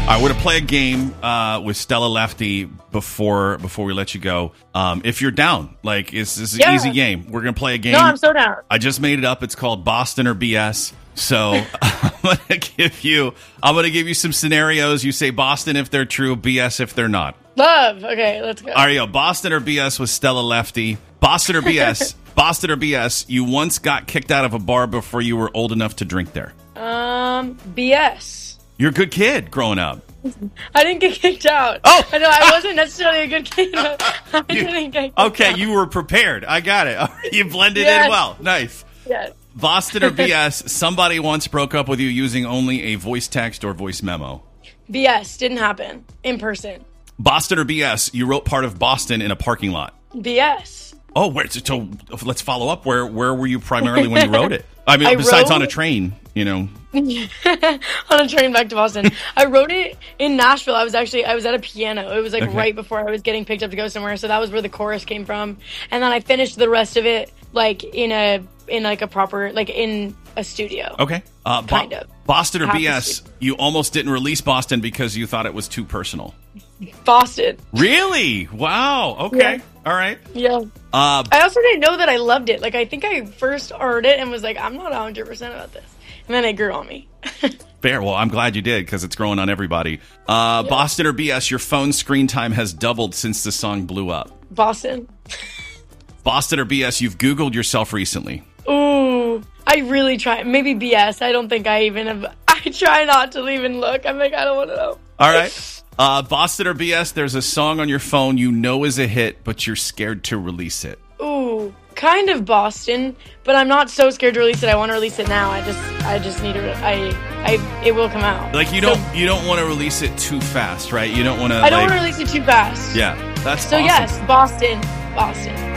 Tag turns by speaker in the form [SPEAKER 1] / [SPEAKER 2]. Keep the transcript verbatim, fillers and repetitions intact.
[SPEAKER 1] right, we're going to play a game uh, with Stella Lefty before before we let you go. Um, if you're down, like, it's, this is an
[SPEAKER 2] Yeah.
[SPEAKER 1] easy game. We're going to play a game.
[SPEAKER 2] No, I'm so down.
[SPEAKER 1] I just made it up. It's called Boston or B S. So I'm going to give you I'm going to give you some scenarios. You say Boston if they're true, B S if they're not.
[SPEAKER 2] Love. Okay, let's go.
[SPEAKER 1] All right, yo, Boston or B S with Stella Lefty. Boston or B S. Boston or B S. You once got kicked out of a bar before you were old enough to drink there.
[SPEAKER 2] Um, B S.
[SPEAKER 1] You're a good kid growing up.
[SPEAKER 2] I didn't get kicked out.
[SPEAKER 1] Oh!
[SPEAKER 2] I know I wasn't necessarily a good kid. But I
[SPEAKER 1] You-
[SPEAKER 2] didn't get kicked
[SPEAKER 1] okay,
[SPEAKER 2] out.
[SPEAKER 1] you were prepared. I got it. All right, you blended
[SPEAKER 2] Yes.
[SPEAKER 1] in well. Nice.
[SPEAKER 2] Yes.
[SPEAKER 1] Boston or B S. Somebody once broke up with you using only a voice text or voice memo.
[SPEAKER 2] B S. Didn't happen. In person.
[SPEAKER 1] Boston or B S. You wrote part of Boston in a parking lot.
[SPEAKER 2] B S.
[SPEAKER 1] Oh, where? So let's follow up. Where Where were you primarily when you wrote it? I mean,
[SPEAKER 2] I
[SPEAKER 1] besides
[SPEAKER 2] wrote-
[SPEAKER 1] on a train, you know.
[SPEAKER 2] On a train back to Boston. I wrote it in Nashville. I was actually I was at a piano. It was like
[SPEAKER 1] Okay.
[SPEAKER 2] right before I was getting picked up to go somewhere. So that was where the chorus came from. And then I finished the rest of it like in a in like a proper like in a studio.
[SPEAKER 1] Okay. Uh, Bo-
[SPEAKER 2] Kind of.
[SPEAKER 1] Boston or
[SPEAKER 2] Half
[SPEAKER 1] B S.
[SPEAKER 2] the studio.
[SPEAKER 1] You almost didn't release Boston because you thought it was too personal.
[SPEAKER 2] Boston.
[SPEAKER 1] Really? Wow. Okay.
[SPEAKER 2] Yeah.
[SPEAKER 1] All right.
[SPEAKER 2] Yeah.
[SPEAKER 1] Uh,
[SPEAKER 2] I also didn't know that I loved it. Like I think I first heard it and was like, I'm not one hundred percent about this. And then it grew on me.
[SPEAKER 1] Fair. Well, I'm glad you did because it's growing on everybody. Uh,
[SPEAKER 2] Yeah.
[SPEAKER 1] Boston or B S, your phone screen time has doubled since the song blew up.
[SPEAKER 2] Boston.
[SPEAKER 1] Boston or B S, you've Googled yourself recently.
[SPEAKER 2] Ooh, I really try. Maybe B S. I don't think I even have. I try not to even look. I'm like, I don't want to know.
[SPEAKER 1] All right. Uh, Boston or B S, there's a song on your phone you know is a hit, but you're scared to release it.
[SPEAKER 2] Ooh, kind of Boston, but I'm not so scared to release it. I want to release it now. I just, I just need to. I, I, it will come out.
[SPEAKER 1] Like you
[SPEAKER 2] So-
[SPEAKER 1] don't, you don't want to release it too fast, right? You don't want to.
[SPEAKER 2] I don't
[SPEAKER 1] like,
[SPEAKER 2] want to release it too fast.
[SPEAKER 1] Yeah, that's
[SPEAKER 2] So
[SPEAKER 1] awesome.
[SPEAKER 2] yes, Boston, Boston.